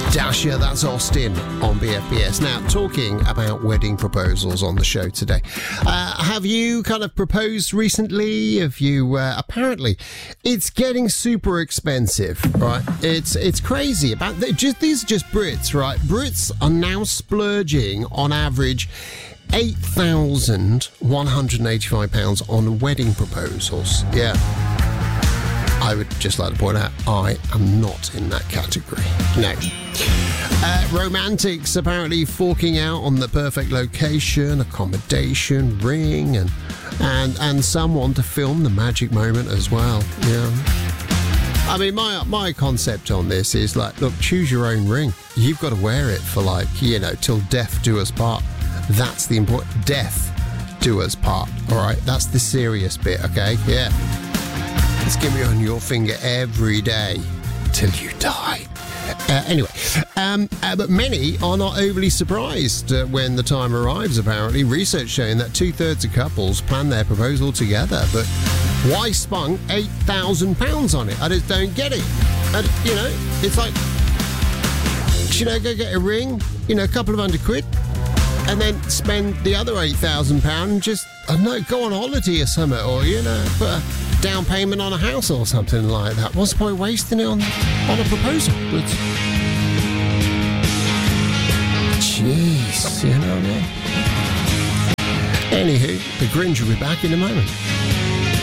Dasha, that's Austin on BFBS. Now, talking about wedding proposals on the show today. Have you kind of proposed recently? Have you, apparently, it's getting super expensive, right? It's crazy. These are just Brits, right? Brits are now splurging on average £8,185 on wedding proposals. Yeah. I would just like to point out, I am not in that category. No. Romantics apparently forking out on the perfect location, accommodation, ring, and someone to film the magic moment as well. Yeah. I mean, my concept on this is like, look, choose your own ring. You've got to wear it for till death do us part. That's the important. Death do us part. All right, that's the serious bit. Okay, yeah. It's going to be on your finger every day till you die. But many are not overly surprised when the time arrives, apparently. Research showing that 2/3 of couples plan their proposal together. But why spunk £8,000 on it? I just don't get it. And, it's like, go get a ring, a couple of £100, and then spend the other £8,000 and just, I don't know, go on holiday or something, or, put a down payment on a house or something like that. What's the point wasting it on a proposal? Jeez, you know what I mean? Anywho, the Grinch will be back in a moment.